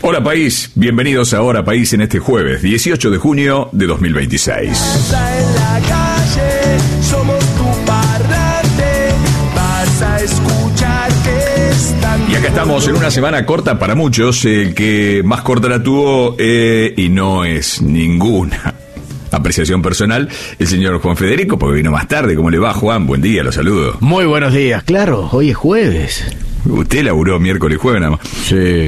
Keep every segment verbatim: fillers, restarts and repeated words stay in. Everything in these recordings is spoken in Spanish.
Hola país, bienvenidos a Hora País en este jueves dieciocho de junio de dos mil veintiséis. En la calle, somos tu parlante, vas a escuchar que están. Y acá estamos en una semana corta para muchos, el que más corta la tuvo, eh, y no es ninguna apreciación personal, el señor Juan Federico, porque vino más tarde. ¿Cómo le va, Juan? Buen día, lo saludo. Muy buenos días, claro, hoy es jueves. Usted laburó miércoles y jueves nada más. Sí.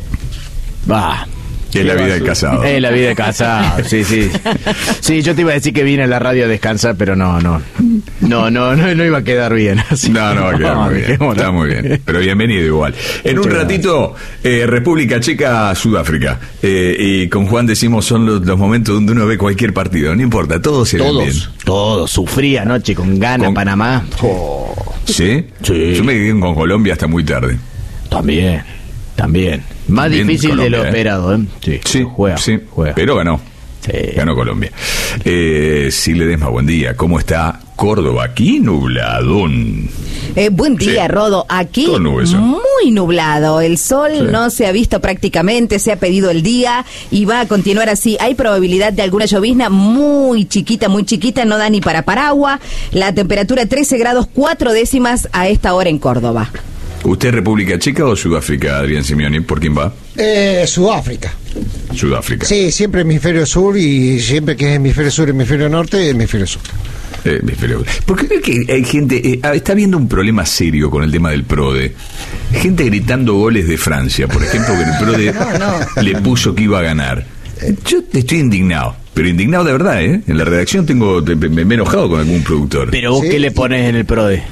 Va. Es la vida del casado. Es la vida del casado, sí, sí. Sí, yo te iba a decir que vine a la radio a descansar, pero no, no. No, no, no, no iba a quedar bien. Así. No, no va a quedar no, muy bien. Está muy bien. Pero bienvenido igual. En Muchas un ratito, eh, República Checa, Sudáfrica. Eh, y con Juan decimos son los, los momentos donde uno ve cualquier partido. No importa, todos se ven bien. Todos. Sufrí anoche con Ghana, con... Panamá. Oh. ¿Sí? Sí. Yo me quedé con Colombia hasta muy tarde. También. También. Más Bien difícil Colombia, de lo esperado, ¿eh? Sí, sí, juega, sí, juega. Pero ganó. Sí. Ganó Colombia. Eh, sí, Ledesma, buen día. ¿Cómo está Córdoba? Aquí nubladón. Eh, buen día, sí. Rodo. Aquí muy nublado. El sol sí. no se ha visto prácticamente, se ha pedido el día y va a continuar así. Hay probabilidad de alguna llovizna muy chiquita, muy chiquita, no da ni para paraguas. La temperatura trece grados, cuatro décimas a esta hora en Córdoba. ¿Usted es República Checa o Sudáfrica, Adrián Simeoni? ¿Por quién va? Eh, Sudáfrica. Sudáfrica. Sí, siempre hemisferio sur y siempre que es hemisferio sur, hemisferio norte, hemisferio sur. Eh, hemisferio. ¿Por qué creo que hay gente, eh, está habiendo un problema serio con el tema del PRODE? Gente gritando goles de Francia, por ejemplo, que el PRODE no, no. le puso que iba a ganar. Yo estoy indignado. Pero indignado de verdad, ¿eh? En la redacción tengo me, me he enojado con algún productor. ¿Pero vos ¿Sí? qué le pones en el PRODE?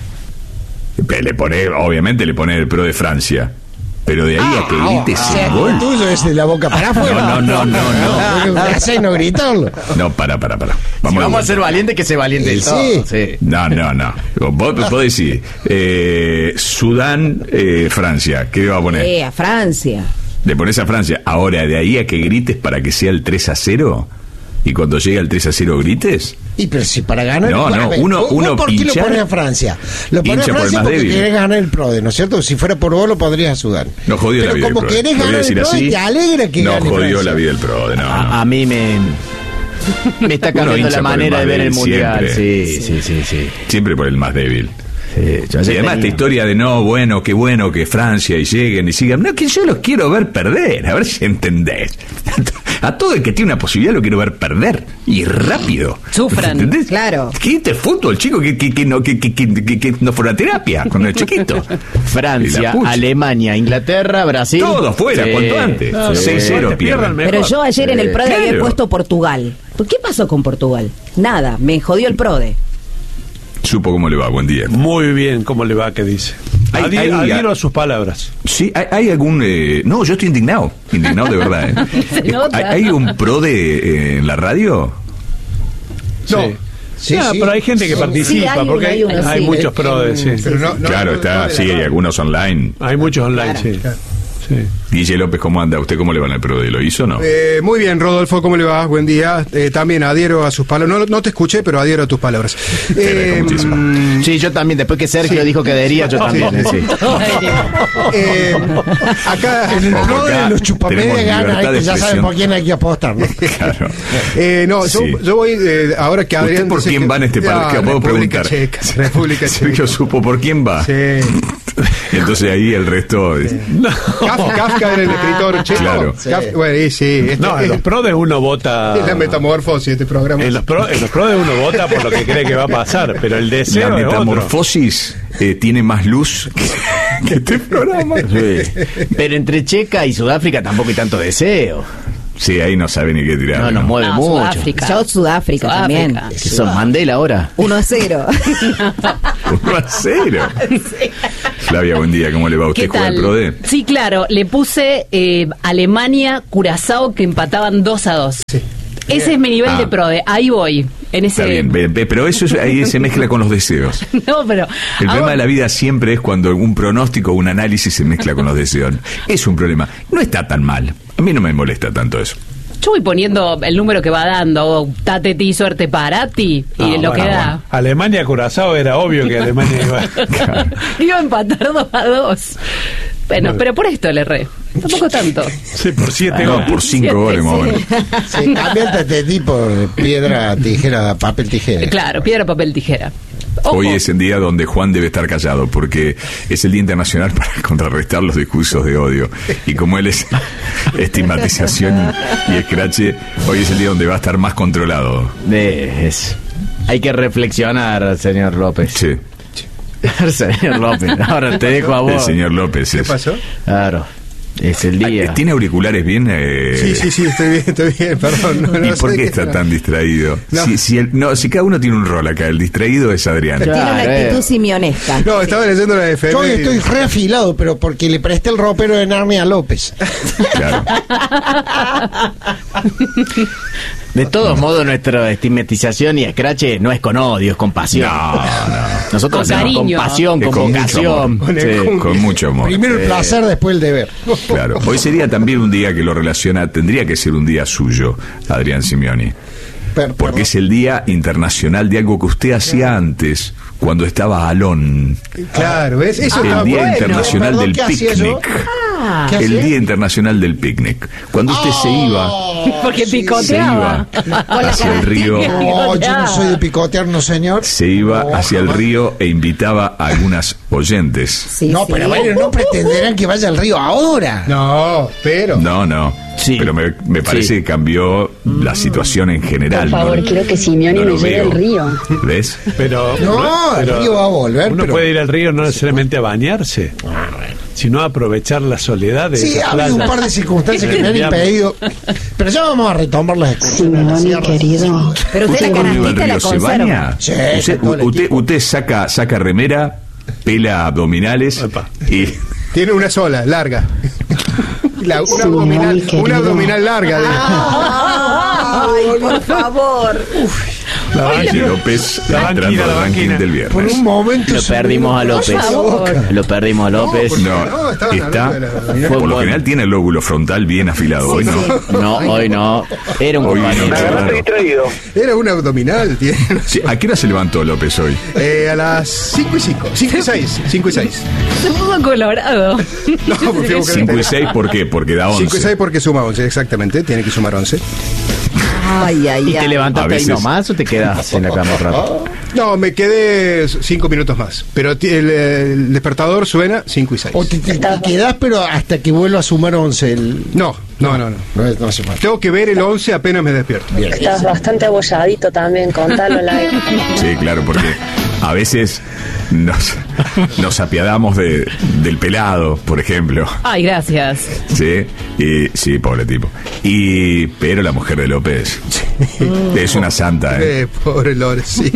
Le pone, obviamente le pone el pro de Francia. Pero de ahí ah, a que grites ah, el gol. El tuyo es de la boca para afuera. No, no, no, no. no. ¿Hace no gritarlo? No, para, para, para. Vamos, si vamos a ser valientes, que se valiente el sí. sí. No, no, no. Vos, vos decís, eh, Sudán, eh, Francia. ¿Qué le va a poner? Eh, a Francia. Le pones a Francia. Ahora, de ahí a que grites para que sea el tres a cero. Y cuando llegue al tres a cero grites. Y pero si para ganar. No, no, ver, uno, ¿vos, uno ¿Por qué hincha, lo pones a Francia? Lo pones a Francia por porque débil. Querés ganar el PRODE, ¿no es cierto? Si fuera por vos lo podrías a Sudán. No jodió pero la vida como del PRODE. Querés ganar el PRODE, así, te alegra que no gane jodió Francia. La vida del PRODE, no, no. A, a mí me. Me está cambiando la manera de ver el mundial. Sí, sí, sí, sí, sí. Siempre por el más débil. Sí, yo y además tenía. Esta historia de no, bueno, qué bueno que Francia y lleguen y sigan. No, que yo los quiero ver perder, a ver si entendés. A todo el que tiene una posibilidad lo quiero ver perder. Y rápido. Sufran, ¿entendés? Claro. ¿Qué este fútbol, chico? Que, que, que, no, que, que, que, que, que no fue a terapia con el chiquito. Francia, Alemania, Inglaterra, Brasil. Todo fuera, sí. cuanto antes. No, seis cero pierden. Pero yo ayer en el PRODE claro. había puesto Portugal. ¿Qué pasó con Portugal? Nada, me jodió el PRODE. Supo cómo le va, buen día. Muy bien, cómo le va, ¿qué dice? Hay, Adhiero, hay, adhiero a sus palabras. Sí, hay, hay algún... Eh, no, yo estoy indignado, indignado de verdad. ¿eh? ¿Hay, ¿Hay un pro de eh, en la radio? No. Sí. Sí, no, sí, pero hay gente que sí, participa, sí, hay porque hay, uno, hay sí. muchos prodes. Sí. Pero no, no, claro, no, está, no sí, hay algunos online. Hay muchos online, claro. sí. Claro. Sí. Guille López, ¿cómo anda? ¿Usted cómo le va en el PRODE? ¿Lo hizo o no? Eh, muy bien, Rodolfo, ¿cómo le va? Buen día. Eh, también adhiero a sus palabras. No, no te escuché, pero adhiero a tus palabras. Eh, mm, sí, yo también. Después que Sergio sí. dijo que adhería, yo también. Sí. eh, acá en el PRODE los chupamedes ganan, que ya saben por quién hay que apostar, ¿no? Claro. Eh, no, yo, sí. yo voy, eh, ahora que Adrián... ¿Usted por quién que, va en este parque? Ah, ¿Puedo República preguntar? Checa, República Checa. Sergio supo por quién va. Sí. Entonces ahí el resto... Es... No. Kafka, Kafka era el escritor checo. Claro. Sí. Kafka, bueno, sí. Este, no, en los PRODES uno vota... Es la metamorfosis, este programa. En los, pro, en los PRODES uno vota por lo que cree que va a pasar, pero el deseo la es metamorfosis eh, tiene más luz que, que este programa. Sí. Pero entre Checa y Sudáfrica tampoco hay tanto deseo. Sí, ahí no sabe ni qué tirar. No, nos ¿no? mueve no, mucho. Sudáfrica. Yo Sudáfrica, Sudáfrica también. ¿Qué son Mandela ahora? uno a cero. uno a cero. Sí. Flavia, buen día. ¿Cómo le va a usted? ¿Juega el PRODE? Sí, claro. Le puse eh, Alemania, Curazao, que empataban dos a dos. Sí. Ese es mi nivel ah. de PRODE. Ahí voy. En ese... Está bien, be, be, pero eso es, ahí se mezcla con los deseos. No, pero... El hago... problema de la vida siempre es cuando un pronóstico o un análisis se mezcla con los deseos. Es un problema. No está tan mal. A mí no me molesta tanto eso. Yo voy poniendo el número que va dando, tate ti, suerte para ti, y no, lo bueno, que da. Bueno. Alemania, Curazao, era obvio que Alemania iba... Claro. Iba a empatar dos a dos. Bueno, pero por esto le erré. Tampoco tanto. Sí, por siete no, goles. por cinco goles, más o menos. Sí, cámbiate de tipo piedra, tijera, papel, tijera. Claro, piedra, papel, tijera. Ojo. Hoy es el día donde Juan debe estar callado, porque es el Día Internacional para contrarrestar los discursos de odio. Y como él es estigmatización y escrache, hoy es el día donde va a estar más controlado. Es, hay que reflexionar, señor López. Sí. Señor López, ahora te dejo a vos. El señor López. ¿Qué es. pasó? Claro. Es el día. ¿Tiene auriculares bien? Eh... Sí, sí, sí, estoy bien, estoy bien, perdón. No, ¿Y no por sé qué está era. tan distraído? No. Si, si, el, no, si cada uno tiene un rol acá, el distraído es Adrián. Tiene una Claro, actitud eh. simionesca. No, estaba leyendo la F M. Yo hoy y- estoy reafilado, pero porque le presté el ropero de Narnia a López. Claro. De todos modos, nuestra estigmatización y escrache no es con odio, es con pasión. No, no. Nosotros Con hacemos con cariño. pasión, Es con con mucho vocación. amor. Con el Sí. cum- Con mucho amor. Primero el placer, después el deber. Claro. Hoy sería también un día que lo relaciona, tendría que ser un día suyo, Adrián Simeoni. Per- Porque es el Día Internacional de algo que usted hacía antes, cuando estaba Alón. Claro, ¿ves? Eso El está Día bueno. Internacional Perdón, del ¿qué hacía yo? Picnic. ¿Qué El hacía? Día Internacional del Picnic. Cuando usted se iba, Porque se picoteaba. iba hacia el río, No, yo no soy de picotear, no señor. se iba hacia el río e invitaba a algunas oyentes. Sí, No, sí. pero bueno, no pretenderán que vaya al río ahora. No, pero. No, no. Sí. Pero me, me parece Sí. que cambió la situación en general. Por favor, ¿no? quiero que Simeoni No me lo lleve veo. al río. ¿Ves? Pero, No, el pero río va a volver, Uno pero- puede ir al río no necesariamente a bañarse, sino a aprovechar la soledad de Sí, esa ha habido un playa. par de circunstancias que me han Ya. impedido. Pero ya vamos a retomar las excursiones a la Simeoni, sierra. querido. Pero usted la cuando iba al canastita la río se conserva. baña. Sí, usted, con todo el usted, equipo. usted saca, saca remera, pela abdominales Epa. y Tiene una sola, larga. La- una, Sí, abdominal, muy querido. una abdominal larga. digo. Ay, por favor. La Jorge banquina, López la entrando banquina, al la ranking banquina. del Por viernes. un momento. Lo se perdimos me- a López. Por favor. Lo perdimos a López. porque- No, No, estaban está, hablando de la abdominal. por lo Fue general tiene el lóbulo frontal bien afilado. Hoy no. No, hoy no. Era un Hoy no, compañero. claro. Era una abdominal. Tiene, Sí, ¿a qué hora se levantó López hoy? eh, a las cinco y cinco. cinco y seis. cinco y seis. Se puso colorado. No, porque buscar el cinco y teléfono. seis, ¿por qué? Porque da cinco y seis once. porque suma once, exactamente. Tiene que sumar once. Ay, ay, ¿Y te ay. A levantaste ahí veces- nomás o te quedas en la cama un rato? No, me quedé cinco minutos más. Pero ti- el, el despertador suena cinco y seis. O te, te- te quedás, pero hasta que vuelva a sumar once. El... No, no, no, no. No, es- no hace falta. Tengo que ver el once apenas me despierto. Bien. Estás bastante abolladito también, contalo live. Sí, claro, porque a veces nos, nos apiadamos de, del pelado, por ejemplo. Ay, gracias. Sí, y, sí, pobre tipo. Y, pero la mujer de López es una santa, ¿eh? Eh, pobre Lore, sí.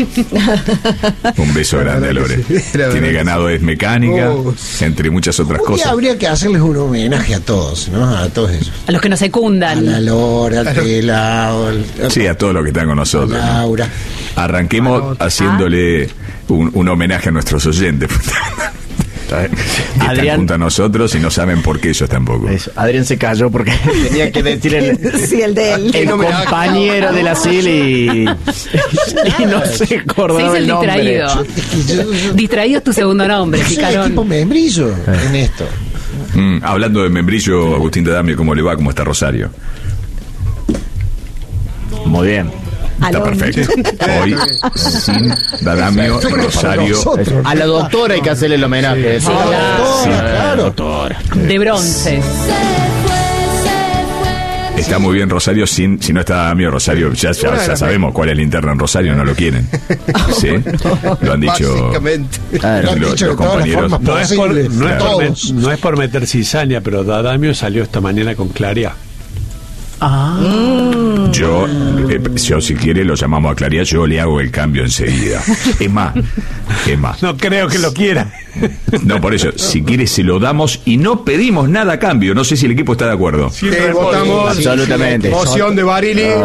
Un beso La grande a verdad Lore. que sí, la verdad Tiene que ganado, es mecánica, Oh. entre muchas otras Un día cosas. habría que hacerles un homenaje a todos, ¿no? A todos esos. A los que nos A la secundan. Lora, al pelado, al- Sí, a todos los que están con a nosotros. ¿no? Laura. Arranquemos haciéndole un, un homenaje a nuestros oyentes. Que están Adrián. junto a nosotros y no saben por qué ellos tampoco. Eso. Adrián se cayó porque tenía que decir el, Sí, el de él. el compañero de la S I L y, y no se Se acordaba hizo el el nombre. distraído. Yo- yo- Distraído es tu segundo nombre, yo soy equipo picarón. membrillo en esto. Mm, hablando de membrillo, Agustín Dadamio, ¿cómo le va? ¿Cómo está Rosario? Muy bien. Está Alón. perfecto. Hoy, sin Dadamio, Rosario. Nosotros. A la doctora hay que hacerle el homenaje. eso. Ah, doctora, Sí, claro. doctora. De bronce. Está muy bien Rosario, sin, si no está Dadamio, Rosario, ya, ya, ya sabemos cuál es la interna en Rosario, no lo quieren. ¿Sí? Lo han dicho Básicamente. Claro. Lo han los, dicho los de todas las compañeros. formas No es, por, posibles. no, es por Todos. met- no es por meter cizaña, pero Dadamio salió esta mañana con Claria. Yo, eh, yo, si quiere, lo llamamos a Claría, yo le hago el cambio enseguida. Es más, es más. No creo que lo quiera. No, por eso, si quiere, se lo damos y no pedimos nada a cambio. No sé si el equipo está de acuerdo. Sí, Eh, responde. votamos. Absolutamente. Moción de Barili.